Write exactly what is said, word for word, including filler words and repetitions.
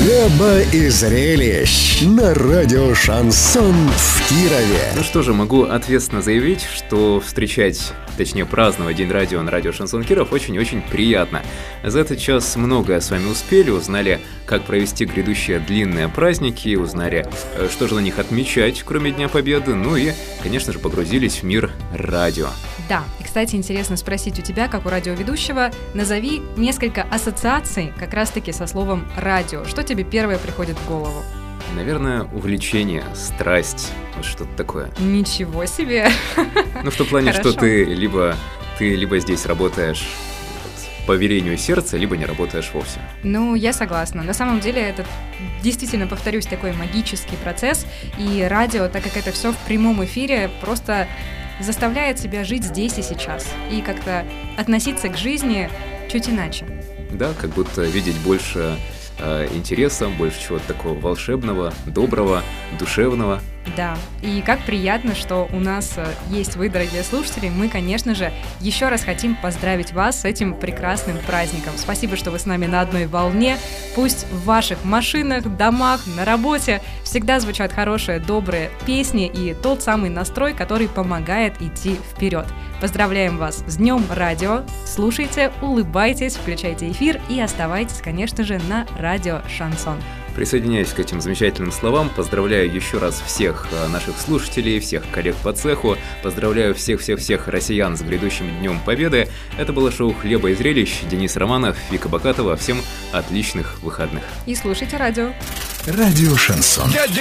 Хлеба и зрелищ на радио «Шансон» в Кирове. Ну что же, могу ответственно заявить, что встречать, точнее праздновать День радио на радио «Шансон Киров» очень-очень приятно. За этот час многое с вами успели, узнали, как провести грядущие длинные праздники, узнали, что же на них отмечать, кроме Дня Победы, ну и, конечно же, погрузились в мир радио. Да, и, кстати, интересно спросить у тебя, как у радиоведущего, назови несколько ассоциаций как раз-таки со словом «радио». Что тебе первое приходит в голову? Наверное, увлечение, страсть, вот что-то такое. Ничего себе! Ну, в том плане, Хорошо. что ты либо, ты либо здесь работаешь по велению сердца, либо не работаешь вовсе. Ну, я согласна. На самом деле это действительно, повторюсь, такой магический процесс, и радио, так как это все в прямом эфире, просто заставляет себя жить здесь и сейчас, и как-то относиться к жизни чуть иначе. Да, как будто видеть больше э, интереса, больше чего-то такого волшебного, доброго, душевного. Да, и как приятно, что у нас есть вы, дорогие слушатели. Мы, конечно же, еще раз хотим поздравить вас с этим прекрасным праздником. Спасибо, что вы с нами на одной волне. Пусть в ваших машинах, домах, на работе всегда звучат хорошие, добрые песни и тот самый настрой, который помогает идти вперед. Поздравляем вас с Днем Радио. Слушайте, улыбайтесь, включайте эфир и оставайтесь, конечно же, на радио «Шансон». Присоединяюсь к этим замечательным словам, поздравляю еще раз всех наших слушателей, всех коллег по цеху, поздравляю всех-всех-всех россиян с грядущим Днем Победы. Это было шоу «Хлеба и зрелищ», Денис Романов, Вика Бакатова. Всем отличных выходных. И слушайте радио. Радио «Шансон».